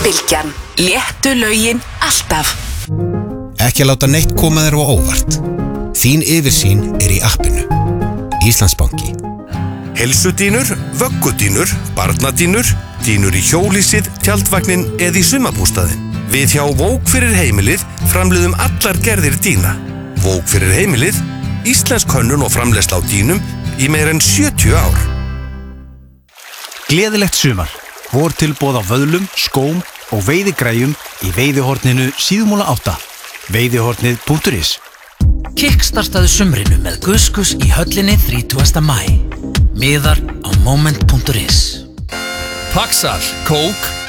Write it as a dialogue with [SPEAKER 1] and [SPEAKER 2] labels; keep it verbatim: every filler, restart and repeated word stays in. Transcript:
[SPEAKER 1] Bylgjan. Léttu lögin alltaf.
[SPEAKER 2] Ekki að láta neitt koma þér á óvart. Þín yfirsýn er í appinu. Íslandsbanki.
[SPEAKER 3] Heilsudýnur, vöggudýnur, barnadýnur, dýnur í hjólísið, tjaldvagnin eða í sumarbústaðinn. Við hjá Vók fyrir heimilið framleiðum allar gerðir dýna. Vók fyrir heimilið, íslensk hönnun og framleiðsla á dýnum í meira en sjötíu ár.
[SPEAKER 4] Gleðilegt sumar. Vortilboð á vöðlum, skóm og veiðigræjum í veiðihorninu Síðumúla átta. veiðihornið punktur is.
[SPEAKER 5] Kickstartaðu sumrinu með Guskus í höllinni þrítugasta maí. Miðar á moment punktur is.
[SPEAKER 6] Paxal, kók,